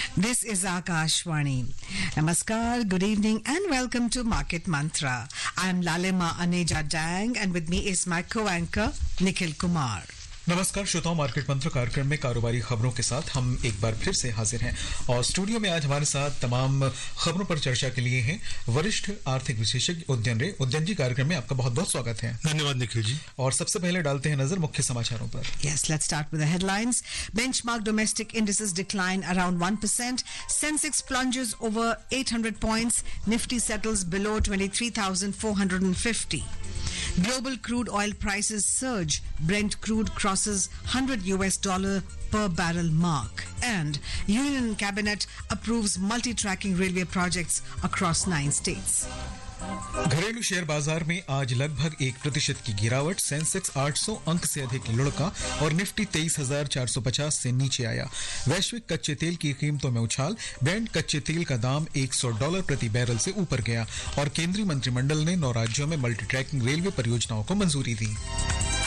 This is Akashwani. Namaskar, good evening, and welcome to Market Mantra. I am Lalima Aneja Dang, and with me is my co-anchor, Nikhil Kumar. नमस्कार श्रोताओं, market मंत्र कार्यक्रम में कारोबारी खबरों के साथ हम एक बार फिर से हाजिर हैं और स्टूडियो में आज हमारे साथ तमाम खबरों पर चर्चा के लिए हैं वरिष्ठ आर्थिक विशेषज्ञ उद्यन जी। कार्यक्रम में आपका बहुत बहुत स्वागत है। धन्यवाद निखिल जी। और सबसे पहले डालते हैं नजर मुख्य समाचारों पर। Yes, let's start with the headlines. Benchmark domestic indices decline around 1%. Sensex plunges over 800 points. Nifty settles below 23,450. Global crude oil prices surge. Brent crude crosses $100 per barrel mark. And Union Cabinet approves multi-tracking railway projects across 9 states. घरेलू share बाजार में आज लगभग 1% की गिरावट। Sensex 800 अंक से अधिक लुढ़का और निफ्टी 23,450 से नीचे आया। वैश्विक कच्चे तेल की कीमतों में उछाल। ब्रेंट कच्चे तेल का दाम $100 प्रति बैरल से ऊपर गया और केंद्रीय मंत्रिमंडल ने 9 राज्यों में मल्टी ट्रैकिंग रेलवे परियोजनाओं को मंजूरी दी।